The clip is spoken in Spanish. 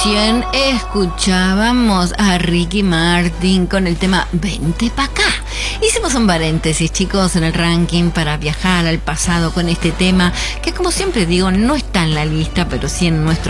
Escuchábamos a Ricky Martin con el tema Vente pa' acá. Hicimos un paréntesis, chicos, en el ranking para viajar al pasado con este tema, que como siempre digo, no está en la lista, pero sí en nuestro